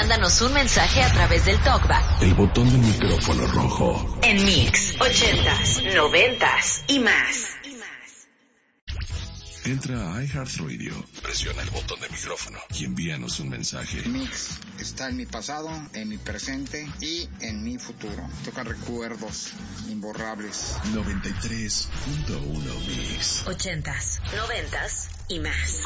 Mándanos un mensaje a través del TalkBack. El botón del micrófono rojo. En Mix 80s, 90s y más. Entra a iHeartRadio, presiona el botón de micrófono y envíanos un mensaje. Mix está en mi pasado, en mi presente y en mi futuro. Toca recuerdos imborrables. 93.1 Mix. 80s, 90s y más.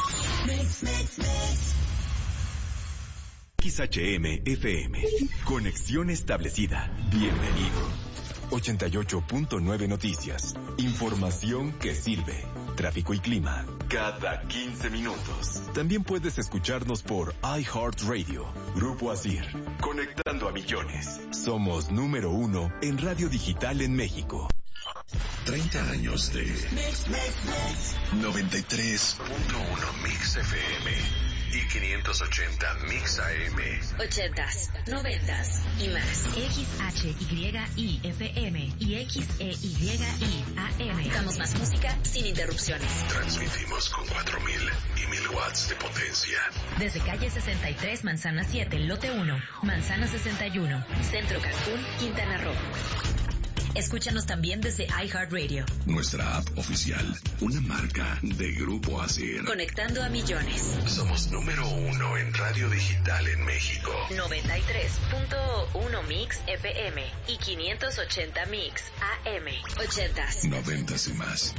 XHM FM. Conexión establecida. Bienvenido. 88.9 Noticias. Información que sirve. Tráfico y clima. Cada 15 minutos. También puedes escucharnos por iHeartRadio. Grupo Asir. Conectando a millones. Somos número 1 en radio digital en México. 30 años de 93.1 Mix FM y 580 Mix AM. 80s, 90s y más. XHYI FM y XEYI AM. Damos más música sin interrupciones. Transmitimos con 4,000 y 1,000 watts de potencia. Desde calle 63, Manzana 7, lote 1, Manzana 61, Centro Cancún, Quintana Roo. Escúchanos también desde iHeartRadio. Nuestra app oficial, una marca de Grupo Asir. Conectando a millones. Somos número 1 en radio digital en México. 93.1 Mix FM y 580 Mix AM. 80s. 90s y más.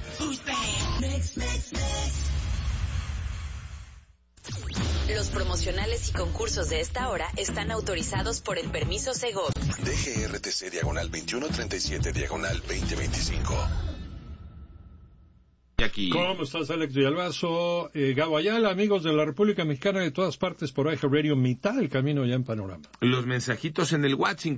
Los promocionales y concursos de esta hora están autorizados por el permiso Segov. DGRTC /2137/2025. Aquí. ¿Cómo estás, Alex Villalbazo? Gabo Ayala, amigos de la República Mexicana de todas partes por iHeartRadio, mitad del camino ya en Panorama. Los mensajitos en el WhatsApp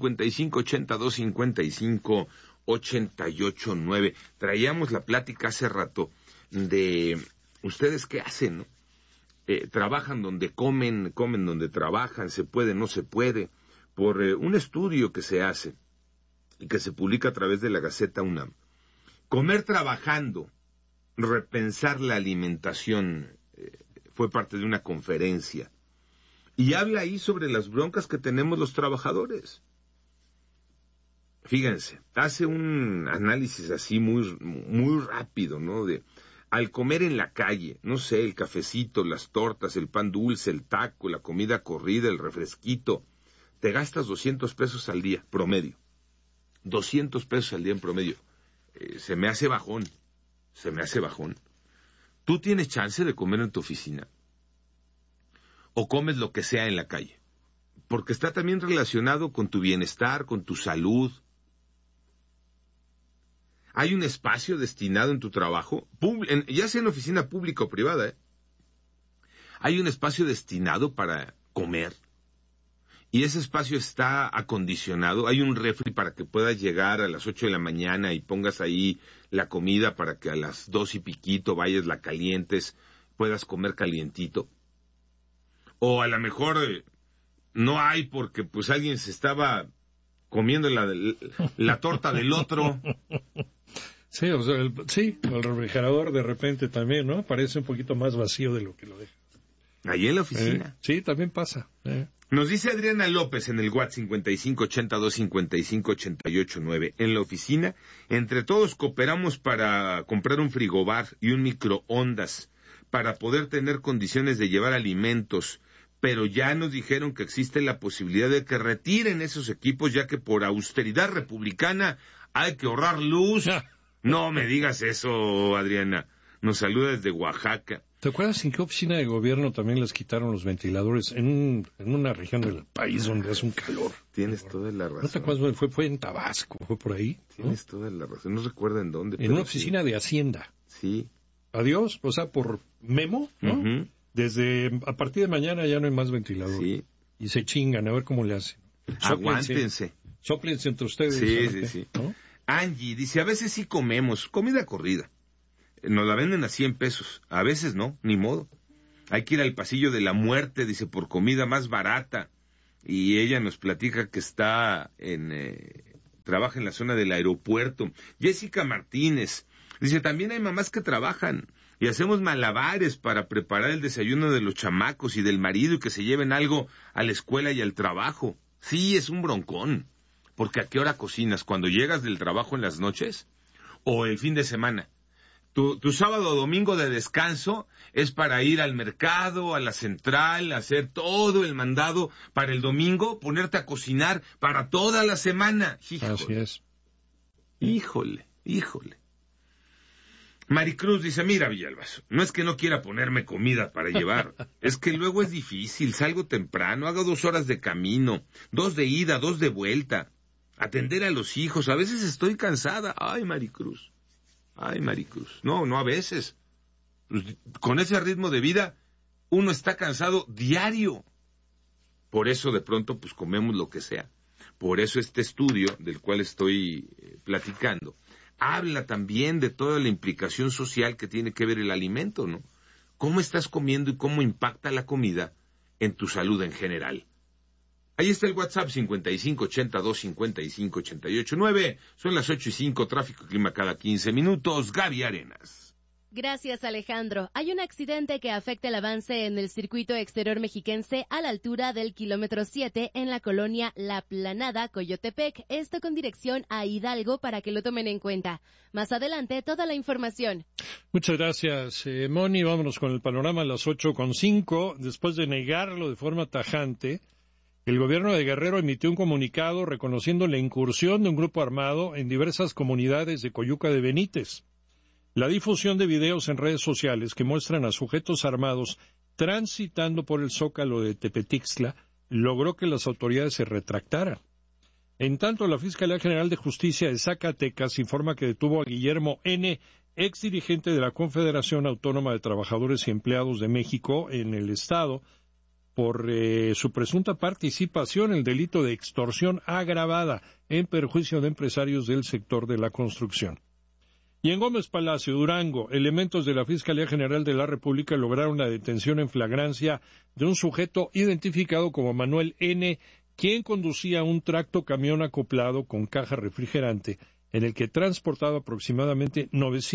5582558889. Traíamos la plática hace rato de ustedes qué hacen, ¿no? Trabajan donde comen donde trabajan, se puede, no se puede, por un estudio que se hace y que se publica a través de la Gaceta UNAM. Comer trabajando, repensar la alimentación, fue parte de una conferencia. Y habla ahí sobre las broncas que tenemos los trabajadores. Fíjense, hace un análisis así muy rápido, ¿no? Al comer en la calle, no sé, el cafecito, las tortas, el pan dulce, el taco, la comida corrida, el refresquito, te gastas 200 pesos al día, promedio. 200 pesos al día en promedio. Se me hace bajón. ¿Tú tienes chance de comer en tu oficina? ¿O comes lo que sea en la calle? Porque está también relacionado con tu bienestar, con tu salud. ¿Hay un espacio destinado en tu trabajo? Ya sea en oficina pública o privada, ¿Hay un espacio destinado para comer? Y ese espacio está acondicionado. Hay un refri para que puedas llegar a las 8 de la mañana y pongas ahí la comida para que a las 2 y piquito vayas, la calientes, puedas comer calientito. O a lo mejor no hay porque pues alguien se estaba comiendo la torta del otro. Sí, o sea, el refrigerador de repente también, ¿no? Parece un poquito más vacío de lo que lo deja. Ahí en la oficina. Sí, también pasa. Nos dice Adriana López en el WhatsApp 5582558889. En la oficina, entre todos cooperamos para comprar un frigobar y un microondas para poder tener condiciones de llevar alimentos, pero ya nos dijeron que existe la posibilidad de que retiren esos equipos, ya que por austeridad republicana hay que ahorrar luz. No me digas eso, Adriana. Nos saluda desde Oaxaca. ¿Te acuerdas en qué oficina de gobierno también les quitaron los ventiladores? En una región del país donde hace un calor. Tienes toda la razón. ¿No te acuerdas? Fue en Tabasco, fue por ahí. Tienes toda la razón. No recuerdo en dónde. En una oficina de Hacienda. Sí. Adiós, o sea, por memo, ¿no? Uh-huh. A partir de mañana ya no hay más ventilador. Sí. Y se chingan, a ver cómo le hacen. Aguántense. Sóplense entre ustedes. Sí. ¿No? Angie dice, a veces sí comemos comida corrida. Nos la venden a 100 pesos. A veces no, ni modo. Hay que ir al pasillo de la muerte, dice, por comida más barata. Y ella nos platica que trabaja en la zona del aeropuerto. Jessica Martínez dice, también hay mamás que trabajan y hacemos malabares para preparar el desayuno de los chamacos y del marido y que se lleven algo a la escuela y al trabajo. Sí, es un broncón, porque ¿a qué hora cocinas? ¿Cuando llegas del trabajo en las noches? ¿O el fin de semana? Tu sábado o domingo de descanso es para ir al mercado, a la central, hacer todo el mandado para el domingo, ponerte a cocinar para toda la semana. Híjole. Así es. Híjole. Maricruz dice, mira, Villalbazo, no es que no quiera ponerme comida para llevar, es que luego es difícil, salgo temprano, hago 2 horas de camino, 2 de ida, 2 de vuelta, atender a los hijos, a veces estoy cansada. Ay, Maricruz, no a veces. Con ese ritmo de vida, uno está cansado diario. Por eso de pronto pues comemos lo que sea. Por eso este estudio del cual estoy platicando habla también de toda la implicación social que tiene que ver el alimento, ¿no? ¿Cómo estás comiendo y cómo impacta la comida en tu salud en general? Ahí está el WhatsApp 5582558889. Son las 8:05, tráfico y clima cada 15 minutos. Gaby Arenas. Gracias, Alejandro. Hay un accidente que afecta el avance en el circuito exterior mexiquense a la altura del kilómetro 7 en la colonia La Planada, Coyotepec. Esto con dirección a Hidalgo para que lo tomen en cuenta. Más adelante, toda la información. Muchas gracias, Moni. Vámonos con el panorama a las 8:05. Después de negarlo de forma tajante, el gobierno de Guerrero emitió un comunicado reconociendo la incursión de un grupo armado en diversas comunidades de Coyuca de Benítez. La difusión de videos en redes sociales que muestran a sujetos armados transitando por el Zócalo de Tepetixtla logró que las autoridades se retractaran. En tanto, la Fiscalía General de Justicia de Zacatecas informa que detuvo a Guillermo N., exdirigente de la Confederación Autónoma de Trabajadores y Empleados de México en el Estado, por su presunta participación en el delito de extorsión agravada en perjuicio de empresarios del sector de la construcción. Y en Gómez Palacio, Durango, elementos de la Fiscalía General de la República lograron la detención en flagrancia de un sujeto identificado como Manuel N., quien conducía un tractocamión acoplado con caja refrigerante, en el que transportaba aproximadamente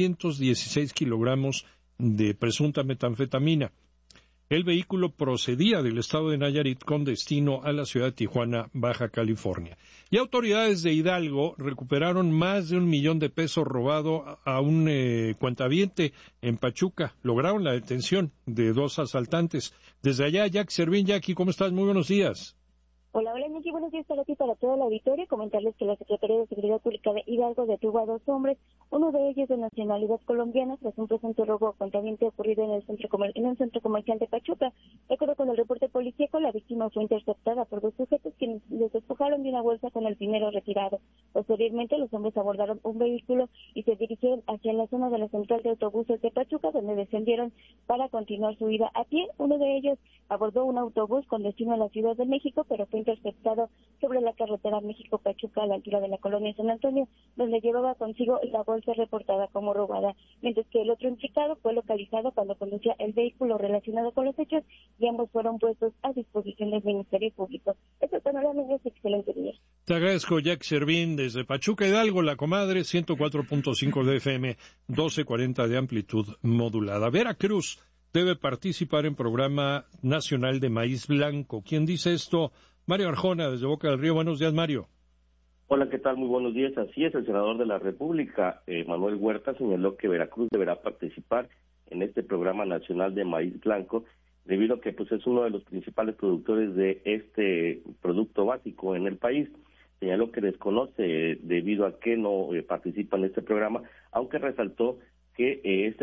916 kilogramos de presunta metanfetamina. El vehículo procedía del estado de Nayarit con destino a la ciudad de Tijuana, Baja California. Y autoridades de Hidalgo recuperaron más de $1 millón robado a un cuentaviente en Pachuca. Lograron la detención de 2 asaltantes. Desde allá, Jack Servín. Jackie, ¿cómo estás? Muy buenos días. Hola, Iñaki, buenos días para ti y para todo el auditorio. Comentarles que la Secretaría de Seguridad Pública de Hidalgo detuvo a 2 hombres, uno de ellos de nacionalidad colombiana, tras un presunto robo cuentaviente ocurrido en un centro comercial de Pachuca. De acuerdo con el reporte policíaco, la víctima fue interceptada por 2 sujetos quienes les despojaron de una bolsa con el dinero retirado. Posteriormente, los hombres abordaron un vehículo y se dirigieron hacia la zona de la central de autobuses de Pachuca, donde descendieron para continuar su ida a pie. Uno de ellos abordó un autobús con destino a la Ciudad de México, pero fue interceptado sobre la carretera México-Pachuca a la altura de la colonia San Antonio, donde llevaba consigo la bolsa reportada como robada, mientras que el otro implicado fue localizado cuando conducía el vehículo relacionado con los hechos y ambos fueron puestos a disposición del Ministerio Público. Este panorama es excelente día. Te agradezco, Jack Servín, desde Pachuca, Hidalgo, La Comadre, 104.5 de FM, 1240 de amplitud modulada. Veracruz debe participar en Programa Nacional de Maíz Blanco. ¿Quién dice esto? Mario Arjona, desde Boca del Río. Buenos días, Mario. Hola, ¿qué tal? Muy buenos días. Así es, el senador de la República, Manuel Huerta, señaló que Veracruz deberá participar en este Programa Nacional de Maíz Blanco, debido a que pues, es uno de los principales productores de este producto básico en el país. Señaló que desconoce debido a que no participa en este programa, aunque resaltó que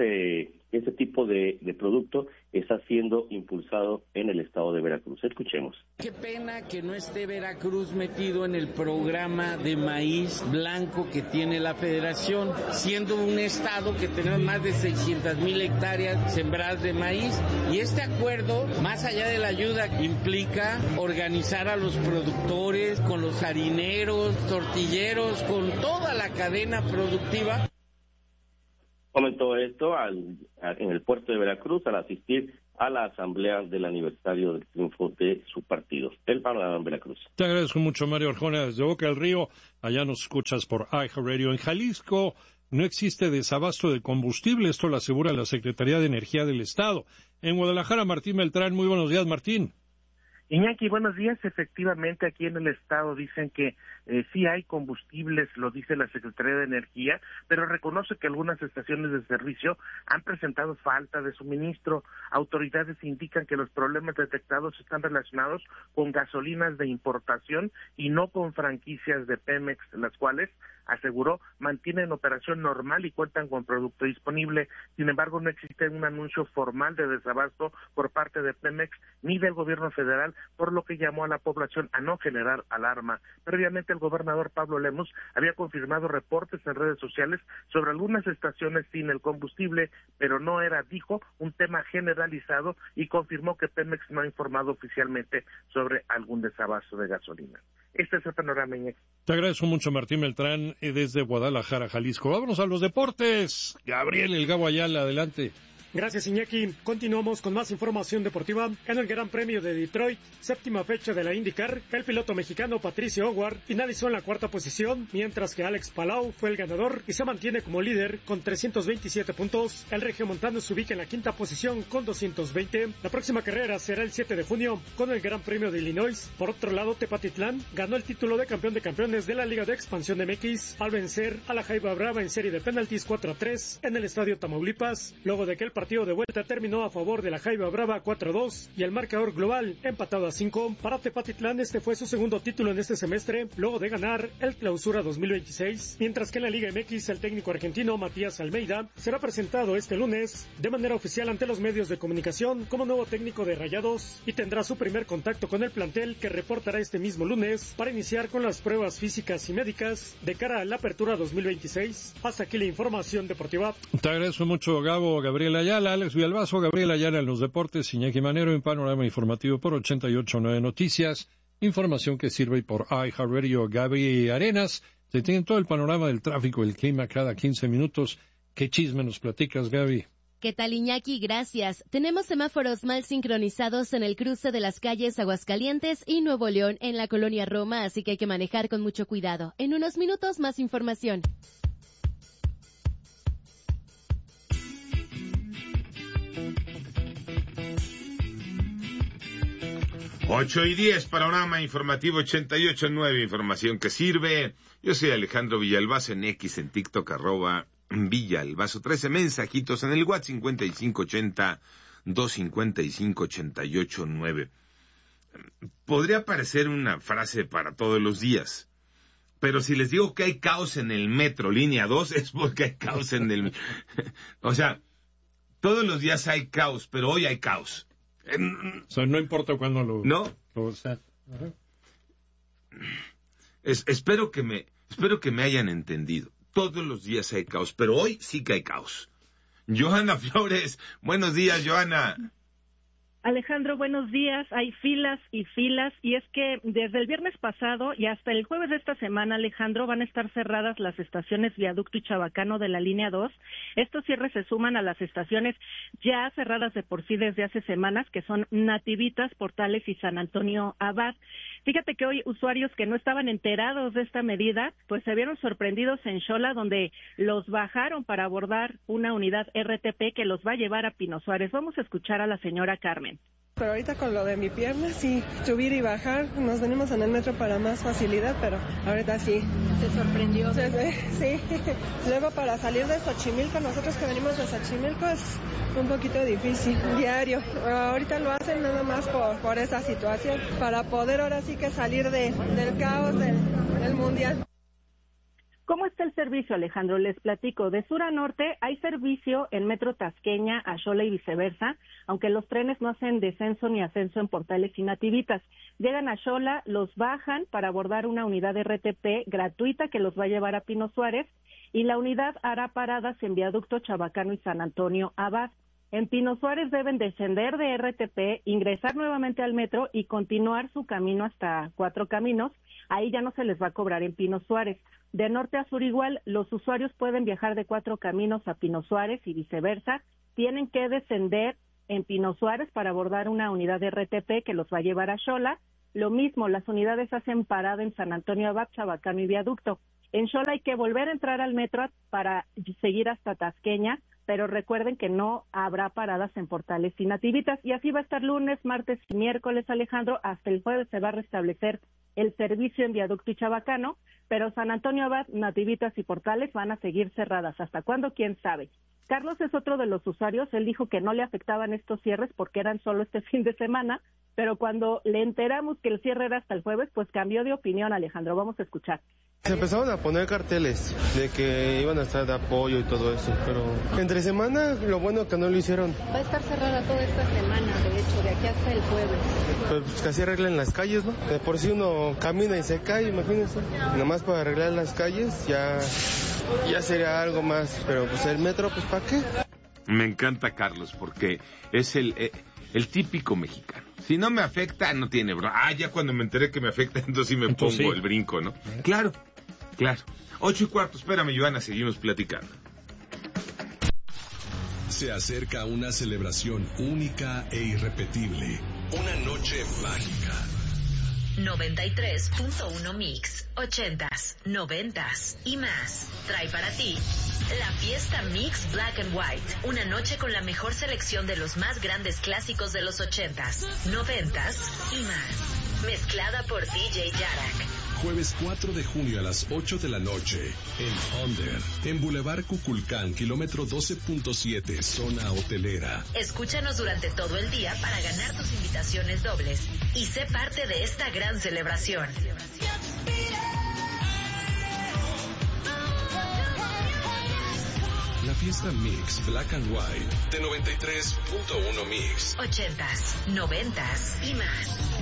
ese tipo de producto está siendo impulsado en el estado de Veracruz. Escuchemos. Qué pena que no esté Veracruz metido en el programa de maíz blanco que tiene la Federación, siendo un estado que tenemos más de 600,000 hectáreas sembradas de maíz. Y este acuerdo, más allá de la ayuda, implica organizar a los productores, con los harineros, tortilleros, con toda la cadena productiva. Comentó esto en el puerto de Veracruz al asistir a la asamblea del aniversario del triunfo de su partido. El panorama en Veracruz. Te agradezco mucho, Mario Arjona, desde Boca del Río. Allá nos escuchas por iHeartRadio. En Jalisco, no existe desabasto de combustible. Esto lo asegura la Secretaría de Energía del Estado. En Guadalajara, Martín Beltrán. Muy buenos días, Martín. Iñaki, buenos días. Efectivamente, aquí en el estado dicen que sí hay combustibles, lo dice la Secretaría de Energía, pero reconoce que algunas estaciones de servicio han presentado falta de suministro. Autoridades indican que los problemas detectados están relacionados con gasolinas de importación y no con franquicias de Pemex, las cuales, aseguró, mantienen operación normal y cuentan con producto disponible. Sin embargo, no existe un anuncio formal de desabasto por parte de Pemex ni del gobierno federal, por lo que llamó a la población a no generar alarma. Previamente, el gobernador Pablo Lemus había confirmado reportes en redes sociales sobre algunas estaciones sin el combustible, pero no era, dijo, un tema generalizado, y confirmó que Pemex no ha informado oficialmente sobre algún desabasto de gasolina. Este es el panorama, Iñaki. Te agradezco mucho, Martín Beltrán, desde Guadalajara, Jalisco. Vámonos a los deportes. Gabriel El Gabo Ayala, adelante. Gracias, Iñaki. Continuamos con más información deportiva. En el Gran Premio de Detroit, séptima fecha de la IndyCar, el piloto mexicano Patricio Howard finalizó en la cuarta posición, mientras que Alex Palou fue el ganador y se mantiene como líder con 327 puntos. El regiomontano se ubica en la quinta posición con 220. La próxima carrera será el 7 de junio con el Gran Premio de Illinois. Por otro lado, Tepatitlán ganó el título de campeón de campeones de la Liga de Expansión MX al vencer a la Jaiba Brava en serie de penaltis 4-3 en el Estadio Tamaulipas, luego de que el partido de vuelta terminó a favor de la Jaiba Brava 4-2 y el marcador global empatado a 5. Para Tepatitlán, este fue su segundo título en este semestre, luego de ganar el Clausura 2026, mientras que en la Liga MX el técnico argentino Matías Almeida será presentado este lunes de manera oficial ante los medios de comunicación como nuevo técnico de Rayados y tendrá su primer contacto con el plantel, que reportará este mismo lunes para iniciar con las pruebas físicas y médicas de cara a la apertura 2026. Hasta aquí la información deportiva. Te agradezco mucho, Gabo. Gabriel Ayala, Alex Villalbazo, Gabriel Ayala en los deportes, Iñaki Manero en Panorama Informativo por 88.9 Noticias, información que sirve por iHeartRadio. Gaby Arenas, se tiene todo el panorama del tráfico, el clima cada 15 minutos. ¿Qué chisme nos platicas, Gaby? ¿Qué tal, Iñaki? Gracias. Tenemos semáforos mal sincronizados en el cruce de las calles Aguascalientes y Nuevo León en la colonia Roma, así que hay que manejar con mucho cuidado. En unos minutos, más información. Ocho y 10, panorama informativo 88.9, información que sirve. Yo soy Alejandro Villalbazo en X, en TikTok, @Villalbazo 13, mensajitos en el WhatsApp 5580-255-88.9. Podría parecer una frase para todos los días, pero si les digo que hay caos en el metro, línea 2, es porque hay caos en el... O sea, todos los días hay caos, pero hoy hay caos. O sea, no importa cuándo lo... ¿No? O sea, espero que me hayan entendido. Todos los días hay caos, pero hoy sí que hay caos. Johanna Flores, buenos días, Johanna. Alejandro, buenos días. Hay filas, y es que desde el viernes pasado y hasta el jueves de esta semana, Alejandro, van a estar cerradas las estaciones Viaducto y Chabacano de la línea 2. Estos cierres se suman a las estaciones ya cerradas de por sí desde hace semanas, que son Nativitas, Portales y San Antonio Abad. Fíjate que hoy usuarios que no estaban enterados de esta medida, pues se vieron sorprendidos en Xola, donde los bajaron para abordar una unidad RTP que los va a llevar a Pino Suárez. Vamos a escuchar a la señora Carmen. Pero ahorita con lo de mi pierna, sí, subir y bajar, nos venimos en el metro para más facilidad, pero ahorita sí. ¿Te sorprendió? Sí. Luego para salir de Xochimilco, nosotros que venimos de Xochimilco es un poquito difícil, diario. Ahorita lo hacen nada más por esa situación, para poder ahora sí que salir del caos del mundial. ¿Cómo está el servicio, Alejandro? Les platico. De sur a norte hay servicio en Metro Tasqueña a Xola y viceversa, aunque los trenes no hacen descenso ni ascenso en Portales y Nativitas. Llegan a Xola, los bajan para abordar una unidad de RTP gratuita que los va a llevar a Pino Suárez, y la unidad hará paradas en Viaducto, Chabacano y San Antonio Abad. En Pino Suárez deben descender de RTP, ingresar nuevamente al metro y continuar su camino hasta Cuatro Caminos. Ahí ya no se les va a cobrar en Pino Suárez. De norte a sur igual, los usuarios pueden viajar de Cuatro Caminos a Pino Suárez y viceversa. Tienen que descender en Pino Suárez para abordar una unidad de RTP que los va a llevar a Xola. Lo mismo, las unidades hacen parada en San Antonio Abad, Chabacano y Viaducto. En Xola hay que volver a entrar al metro para seguir hasta Tasqueña, pero recuerden que no habrá paradas en Portales y Nativitas. Y así va a estar lunes, martes y miércoles, Alejandro. Hasta el jueves se va a restablecer el servicio en Viaducto y Chabacano, pero San Antonio Abad, Nativitas y Portales van a seguir cerradas. ¿Hasta cuándo? ¿Quién sabe? Carlos es otro de los usuarios. Él dijo que no le afectaban estos cierres porque eran solo este fin de semana, pero cuando le enteramos que el cierre era hasta el jueves, pues cambió de opinión, Alejandro. Vamos a escuchar. Se empezaron a poner carteles de que iban a estar de apoyo y todo eso, pero entre semana lo bueno que no lo hicieron. Va a estar cerrada toda esta semana, de hecho, de aquí hasta el jueves. Pues casi arreglan las calles, ¿no? De por si uno camina y se cae, imagínense. Nada más para arreglar las calles ya sería algo más, pero pues el metro, pues ¿para qué? Me encanta Carlos porque es el típico mexicano. Si no me afecta, no tiene bro. Ya cuando me enteré que me afecta, entonces sí me pongo el brinco, ¿no? Claro. 8:15, espérame, Joana, seguimos platicando. Se acerca una celebración única e irrepetible. Una noche mágica. 93.1 Mix, 80s, 90s y más. Trae para ti la fiesta Mix Black and White. Una noche con la mejor selección de los más grandes clásicos de los 80s, 90s y más. Mezclada por DJ Yarak. Jueves 4 de junio a las 8 de la noche en Under, en Boulevard Cuculcán, kilómetro 12.7, zona hotelera. Escúchanos durante todo el día para ganar tus invitaciones dobles y sé parte de esta gran celebración. La fiesta Mix Black and White de 93.1 Mix. 80s, 90s y más.